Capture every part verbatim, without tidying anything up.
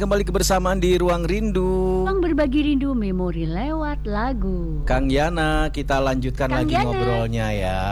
Kembali kebersamaan di Ruang Rindu. Ruang berbagi rindu memori lewat lagu. Kang Yana, kita lanjutkan Kang lagi Yana. ngobrolnya ya.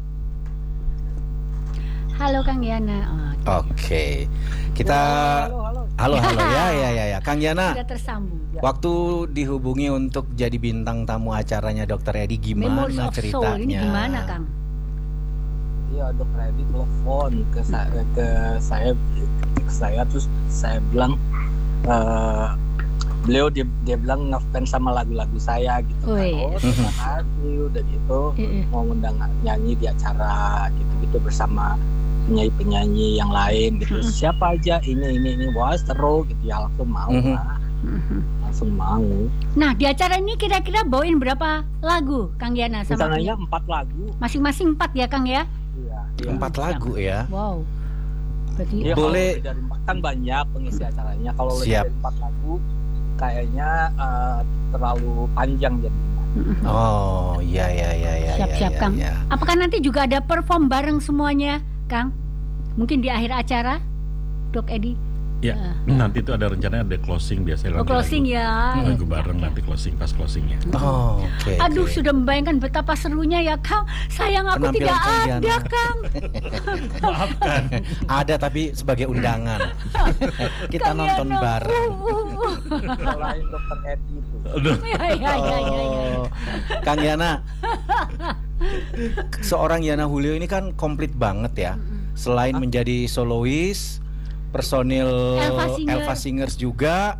Halo Kang Yana. Oh, Oke. Kita Halo, halo. halo halo ya ya ya ya. Kang Yana, sudah tersambung. waktu dihubungi untuk jadi bintang tamu acaranya Dokter Edi, Memories gimana of ceritanya? Soul ini gimana Kang? Iya, dokter Edi telepon ke saya, ke saya, ke saya terus saya bilang, eh, beliau dia, dia bilang ngefans sama lagu-lagu saya gitu kan. Wih. Oh, terima kasih udah gitu Iya. mau ngundang nyanyi di acara gitu-gitu bersama penyanyi-penyanyi yang lain gitu. Mm-mm. Siapa aja ini ini ini wah seru gitu ya, langsung mau Mhm. lah, Mhm. langsung mau. Nah di acara ini kira-kira bawain berapa lagu Kang Yana sama Rencananya Pia? empat lagu. Masing-masing empat ya Kang ya? Iya. iya. Empat lagu ya. Wow. Berarti Iya, kalau Boleh. lebih dari empat kan banyak pengisi acaranya. Kalau lebih Siap. dari empat lagu kayaknya eh, terlalu panjang jadinya. Mhm. Oh, iya ya ya ya. Siap-siap, ya, Kang. ya. Apakah nanti juga ada perform bareng semuanya Kang? Mungkin di akhir acara Dok Edi? Ya, nanti itu ada rencana ada closing biasanya. Oh, lagu- closing ya. Lagu Ya, bareng ya. nanti closing pas closingnya. Oh, oke. Aduh, oke. sudah membayangkan betapa serunya ya Kang. Sayang aku Penampilan tidak Kang ada Yana. Kang. Maafkan. Ada tapi sebagai undangan. Kita Kang nonton Yana. bareng. Uh, uh, uh. Selain dokter Edi itu. Aduh. Ya, ya, ya, ya, ya. Oh, Kang Yana, seorang Yana Julio ini kan komplit banget ya. Selain menjadi solois, personil Elva Singer. Elva Singers juga,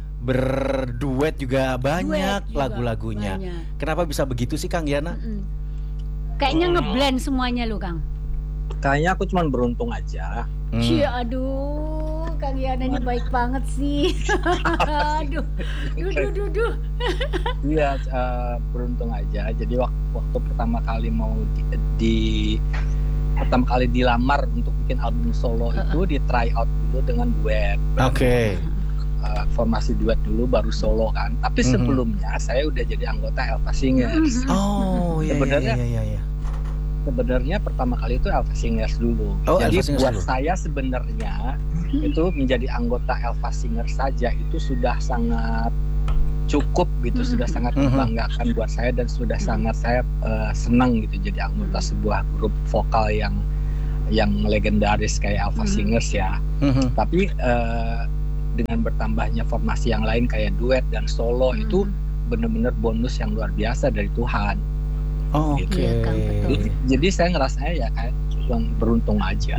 berduet juga banyak Duet juga lagu-lagunya. banyak. Kenapa bisa begitu sih Kang Yana? Mm-mm. Kayaknya ngeblend semuanya lo Kang. Kayaknya aku cuma beruntung aja. Hmm. Cie, aduh, Kang Yana ini baik banget sih. Aduh, duh, duh, duh, duh. Iya, eh, beruntung aja. Jadi waktu, waktu pertama kali mau di, di- pertama kali dilamar untuk bikin album solo itu di try out dulu dengan duet. Oke. Eh, formasi duet dulu baru solo kan. Tapi Mhm. sebelumnya saya udah jadi anggota Elva Singers. Mhm. Oh, iya iya Sebenarnya iya iya. iya. Sebenarnya pertama kali itu Elva Singers dulu. Oh, Jadi Elva Singers buat dulu. saya sebenarnya itu menjadi anggota Elva Singers saja itu sudah sangat cukup gitu, Mhm. sudah sangat Mhm. membanggakan buat saya dan sudah sangat saya eh, senang gitu jadi anggota sebuah grup vokal yang yang legendaris kayak Elva Mhm. Singers ya. Mhm. Tapi eh, dengan bertambahnya formasi yang lain kayak duet dan solo Mhm. itu benar-benar bonus yang luar biasa dari Tuhan. Oh, Gitu. Oke. Iya, Kang, betul. Jadi, jadi saya ngerasanya ya kayak cuma beruntung aja.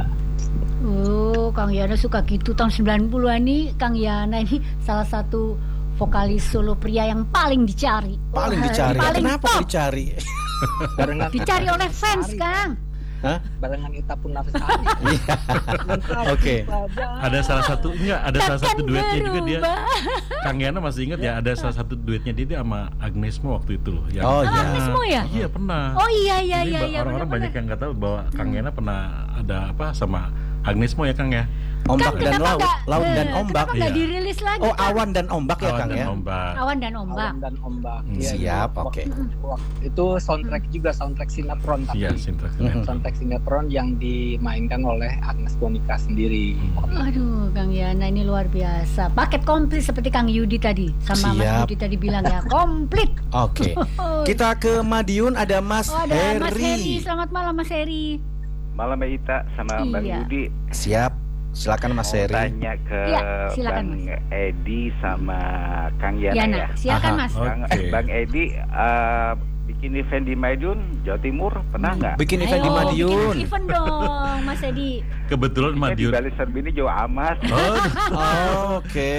Oh, Kang Yana suka gitu tahun sembilan puluhan nih. Kang Yana ini salah satu vokalis solo pria yang paling dicari. Paling Wah, dicari. Paling Kenapa top. dicari? Barengan Dicari oleh fans, Sari, Kang. Hah? barengan Ita pun nafas hari. Iya. Oke. Ada salah satu enggak ada salah satu Takkan duetnya juga dia. berubah. Kang Yana masih ingat ya ada salah satu duetnya dia, dia sama Agnes Mo waktu itu loh. Yang Oh, Sama iya. Agnes Mo ya? Iya pernah. Oh iya iya Jadi iya ba- iya. orang-orang benar-benar. banyak yang nggak tahu bahwa Kang Yana pernah ada apa sama Agnes Mo ya Kang ya. Ombak Kan dan kenapa laut, nggak- laut dan eh, ombak. Kenapa nggak Iya. dirilis lagi? Oh, Kang? awan dan ombak ya Awan Kang dan ya? Ombak. Awan dan ombak. Awan dan ombak. Hmm. Iya, Siap, itu- oke. wak- Itu soundtrack juga soundtrack sinetron tapi Iya, sinetron. Mhm. soundtrack sinetron yang dimainkan oleh Agnes Monica sendiri. Aduh, Kang Yana ini luar biasa. Paket komplit seperti Kang Yudi tadi sama Mas Siap. Yudi tadi bilang ya, komplit. Oke. Oh, Kita ke Madiun, ada Mas oh, ada Mas Heri. Heri. Selamat malam Mas Heri. Malam Mbak Ita sama Bang Iya. Yudi. Siap. Silakan Mas Mau Heri. tanya ke Iya, silakan, Bang Mas. Edi sama Kang Yana, Yana, ya. silakan Aha. Mas. Oh. Bang, Oke. Bang Edi eh, bikin event di Madiun, Jawa Timur pernah nggak? Bikin event di Ayo, Madiun. bikin event dong, Mas Edi. Kebetulan Ini di Madiun. Bali Serbini Jawa Amat. Oh, Oh, Oke.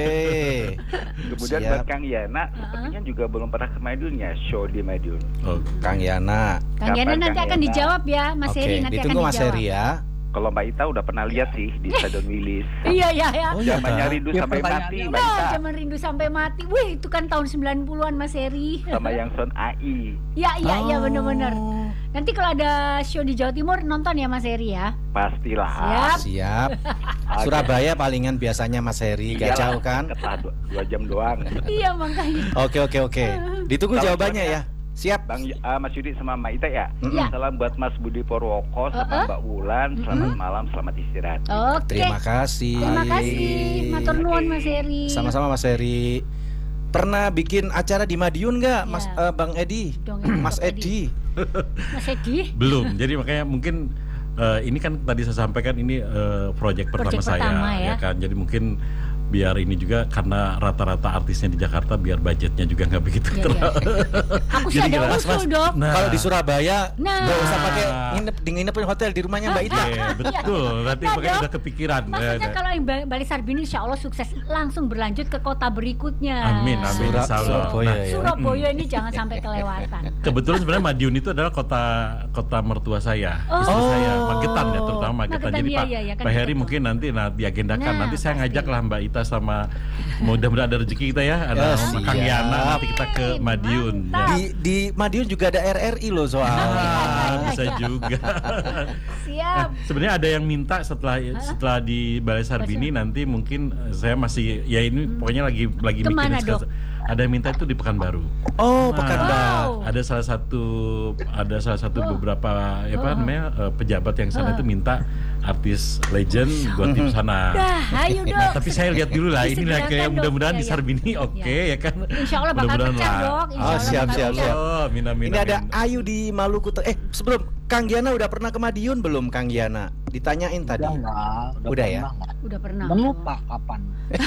Kemudian Siap. buat Kang Yana, sepertinya juga belum pernah ke Madiun ya, show di Madiun. oh. Kang Yana. Kang Yana Kapan, nanti Kang akan Yana? dijawab ya, Mas Oke, Heri nanti ditunggu akan Mas dijawab. Heri ya. Kalau Mbak Ita udah pernah lihat sih di Stadion Wilis. Iya iya ya. Oh iya, Zamannya Kak. rindu Ya, sampai pertanyaannya mati Mbak Wah, Ita. zaman rindu sampai mati. Wih, itu kan tahun sembilan puluhan Mas Heri. Sama yang sound A I. Ya iya iya Oh. benar-benar. Nanti kalau ada show di Jawa Timur nonton ya Mas Heri ya. Pastilah. Siap. Siap. Surabaya palingan biasanya Mas Heri, gak Iyalah, jauh kan? Ketah dua, dua jam doang. Iya makanya. Oke oke oke. Ditunggu Kalau jawabannya ya. Siap. Bang uh, Mas Yudi sama Mbak Ita ya. Iya. Salam buat Mas Budi Purwoko sama Uh-uh. Mbak Wulan. Selamat malam, selamat istirahat. Oke. Terima kasih. Terima kasih. Matur nuwun Mas Heri. Sama-sama Mas Heri. Pernah bikin acara di Madiun nggak, Mas Ya. eh, Bang Edi? Dong, Mas Dok Edi. Mas Edi. Belum. Jadi makanya mungkin eh, ini kan tadi saya sampaikan ini eh, proyek pertama Proyek saya, pertama, ya. kan. Jadi mungkin biar ini juga karena rata-rata artisnya di Jakarta biar budgetnya juga nggak begitu Iya, terlalu. iya. Aku sih Jadi ada kira- usul, Dok. Nah, Kalau di Surabaya Nah. nggak usah pakai nginep di nginepin hotel di rumahnya Mbak Ita. Iya, betul. Nanti Nah, makanya Dok. udah kepikiran. Maksudnya Ya, ya. kalau yang Ba- Bali Sarbini insya Allah sukses langsung berlanjut ke kota berikutnya. Amin, amin, Sura- insya Allah. Surabaya Nah, ya. Surabaya ini jangan sampai kelewatan. kebetulan sebenarnya Madiun itu adalah kota kota mertua saya, Oh. istri saya, Magetan ya, terutama Magetan. Magetan, Jadi iya, Pak, iya, iya, kan Pak Heri gitu. mungkin nanti nah, diagendakan. Nah, nanti saya pasti. ngajak lah Mbak Ita sama mudah-mudahan ada rezeki kita ya, ada Ya, Kang siap. Yana nanti kita ke Madiun. Mantap. Ya. Di di Madiun juga ada R R I loh soalnya. Ah, bisa iya. juga. Siap. Sebenarnya ada yang minta setelah setelah di Balai Sarbini nanti mungkin eh, saya masih ya ini pokoknya lagi lagi Kemana, mikirin Dok? sekarang. Ada yang minta itu di Pekanbaru. Oh, Nah, Pekanbaru. Wow. ada salah satu ada salah satu Oh. beberapa ya apa Oh. namanya eh, pejabat yang sana Oh. itu minta artis legend buat tim sana. Dah, ayo Nah, Dok. tapi saya lihat dulu lah ini lah Disegerakan, kayak Dok. mudah-mudahan Iya, di iya. Sarbini oke ya kan. Insya Allah bakal Mudah-mudahan pecah, lah. Dok. Insya Oh, Allah siap, bakal siap, pecah. siap. Oh, amin, amin, Ini ada amin. Ayu di Maluku. Ter- Eh, sebelum Kang Giana udah pernah ke Madiun belum Kang Giana? Ditanyain tadi. Udah enggak, Udah ya? pernah enggak. Udah pernah. Dan lupa kapan.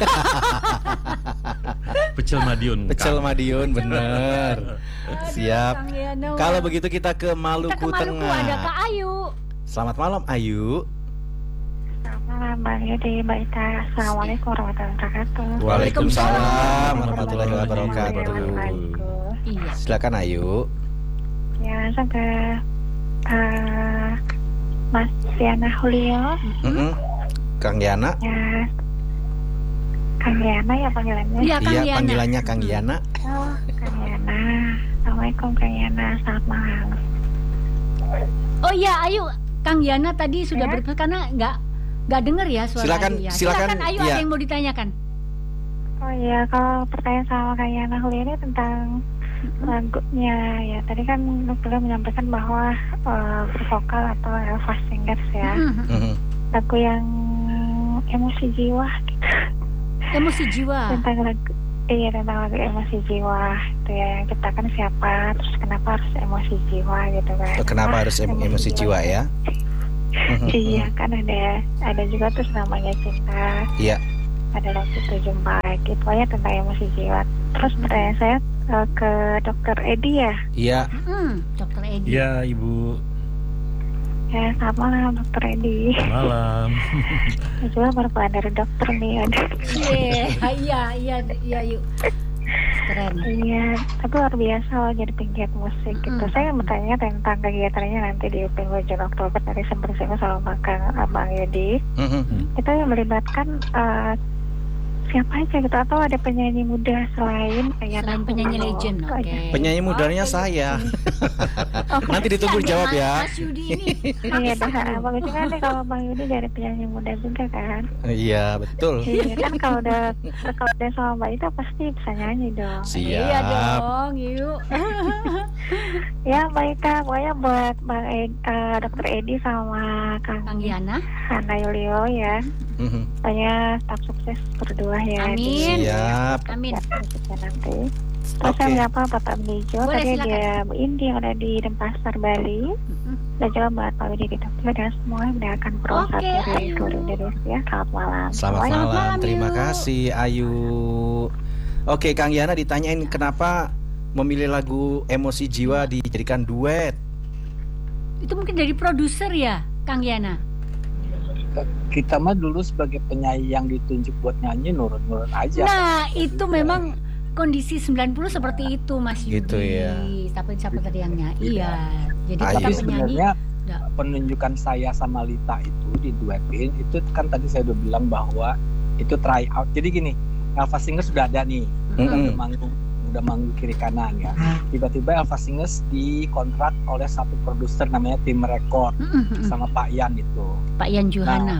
Pecel Madiun. Pecel Kang. Madiun bener. Aduh, Siap. Kang Yana, Kalau wah. begitu kita ke kita Maluku, ke Maluku Tengah. ada Kak Ayu. Selamat malam Ayu. Selamat malam Bang Yudi, Mbak Ita. Assalamualaikum warahmatullahi wabarakatuh. Waalaikumsalam warahmatullahi wabarakatuh. Wabarakatuh. Iya. Silakan Ayu. Ya, langsung ke eh, Mas Yana Julio. Mm-mm. Kang Giana. Ya, Kang Yana ya panggilannya. Iya, Kang Iya, Yana. panggilannya Kang Giana. Oh, Kang Yana. Assalamualaikum Kang Yana. Selamat malam. Oh iya, Ayu. Kang Yana tadi sudah Ya. ber karena nggak nggak dengar ya suara Silakan, Ayu ya. silakan, Ayu, iya. ada yang mau ditanyakan. Oh iya, kalau pertanyaan sama Kang Yana Julio ini tentang lagunya ya. Tadi kan beliau menyampaikan bahwa eh, bervokal atau Elva Singers ya. Mhm. Mhm. Lagu yang emosi jiwa gitu. Emosi jiwa. Tentang lagu iya tentang lagu emosi jiwa itu ya, yang kita kan siapa, terus kenapa harus emosi jiwa gitu kan. Kenapa Wah, harus em- emosi jiwa ya? Iya kan ada ada juga terus namanya cinta, Iya. ada lagu tujuh baik itu aja tentang emosi jiwa. Terus pertanyaan saya eh, ke dokter Edi ya. Iya. Hmm, Dokter Edi. Iya, Ibu. Ya selamat malam dokter Edi. Malam. Saya juga baru pulang dari dokter nih. Aduh. Iya, iya, iya, iya, yuk. Keren. Iya, tapi luar biasa loh jadi penggiat musik gitu. Mm. Saya mau bertanya tentang kegiatannya nanti di penghujung Oktober dari sempat saya sama Kang Abang Yudi. Mhm. Itu yang melibatkan eh, siapa aja gitu atau ada penyanyi muda selain kayak Selain penyanyi Nahul? legend, Itu oke. aja. Penyanyi mudanya Oke. saya. Oke. Nanti ditunggu Kasihan jawab dia, ya. Mas Yudi ini. Iya dah, bagus kan nih kalau Bang Yudi dari penyanyi muda juga kan. Iya, betul. Iya kan kalau udah kalau udah sama Mbak Ita pasti bisa nyanyi dong. Iya Siap. dong, yuk. Ya Mbak Ita, pokoknya buat Bang Ed, eh, dokter Edi sama Kang Kang Yana. Hana Yulio ya. Mhm. Pokoknya tetap sukses berdua ya. Amin. Siap. Amin. Ya, musiknya nanti. Terus Oke. saya menyapa Bapak Blijo, Boleh, tadi silakan. ada Bu Indi yang ada di Denpasar, Bali. Mhm. Dan juga buat Pak Widi di Tokyo dan semua yang mendengarkan program Oke, dari Ayu. seluruh Indonesia. Selamat malam. Selamat Semuanya. malam. malam, Terima Yu. kasih Ayu. Oke, Kang Yana ditanyain kenapa memilih lagu Emosi Jiwa dijadikan duet. Itu mungkin dari produser ya, Kang Yana. Kita mah dulu sebagai penyanyi yang ditunjuk buat nyanyi nurut-nurut aja. Nah, itu memang kondisi sembilan puluh seperti itu, Mas Yudi. Gitu ya. Tapi siapa tadi yang nyanyi? Iya. Jadi Ayu. kita Tapi penyanyi. sebenarnya Ya. penunjukan saya sama Lita itu di duetin itu kan tadi saya udah bilang bahwa itu try out. Jadi gini, Elva Singers sudah ada nih, Mm-mm. udah manggung, udah manggung kiri kanan ya. Tiba-tiba Elva Singers dikontrak oleh satu produser namanya Tim Record Mm-mm, mm-mm. sama Pak Yan itu. Pak Yan Johana.